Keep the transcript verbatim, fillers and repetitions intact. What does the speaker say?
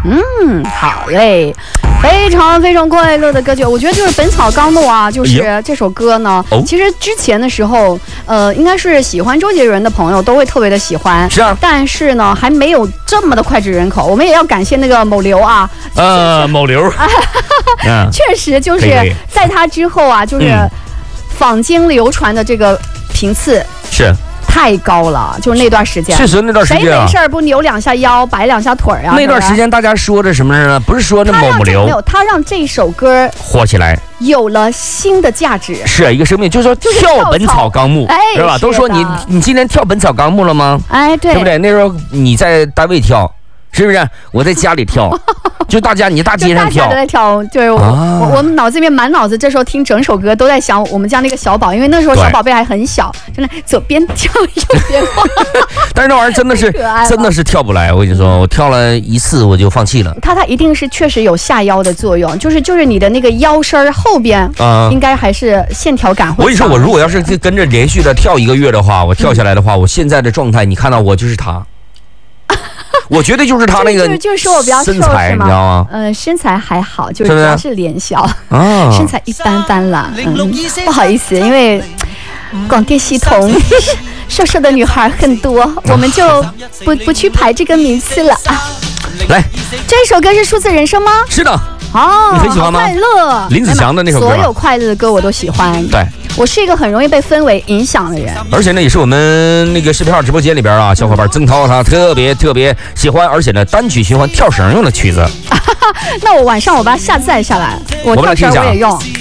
嗯，好嘞。非常非常快乐的歌曲，我觉得就是《本草纲目》啊，就是这首歌呢。哎、其实之前的时候，呃，应该是喜欢周杰伦的朋友都会特别的喜欢。 是啊。 但是呢，还没有这么的脍炙人口。我们也要感谢那个某流啊。 呃，某流。 嗯、确实就是在他之后啊，就是坊间流传的这个频次是。 太高了，就是那段时间。 确实那段时间、啊， 谁没事不扭两下腰，摆两下腿啊？ 那段时间大家说的什么呢？不是说那某某流， 没有，他让这首歌火起来， 有了新的价值， 是一个生命，就是说跳《本草纲目》， 哎， 是吧？都说你你今天跳《本草纲目》了吗？ 哎，对， 对不对？那时候你在单位跳。是不是？我在家里跳，就大家你大街上跳， 大家都在跳，就是我、啊、我, 我们脑子里面满脑子，这时候听整首歌都在想我们家那个小宝，因为那时候小宝贝还很小，真的左边跳右边晃。 但是那玩意儿真的是真的是跳不来，我跟你说，我跳了一次我就放弃了。 它它一定是确实有下腰的作用，就是就是你的那个腰身后边啊，应该还是线条感会。 我跟你说，我如果要是跟着连续的跳一个月的话，我跳下来的话，嗯、我现在的状态，你看到我就是他。我觉得就是他那个身材，你知道吗？ 嗯、呃，身材还好，就是主要是脸小， 啊、 身材一般般啦。嗯，不好意思，因为广电系统瘦瘦的女孩很多，我们就不不去排这个名次了啊。 来， 这首歌是数字人生吗？ 是的。 哦， 你很喜欢吗？ 快乐， 林子祥的那首歌， 所有快乐的歌我都喜欢。 对。 我是一个很容易被氛围影响的人， 而且呢，也是我们那个视频号直播间里边啊，小伙伴曾涛他特别特别喜欢，而且呢，单曲循环跳绳用的曲子。 那我晚上我把它下载下来，我跳绳我也用。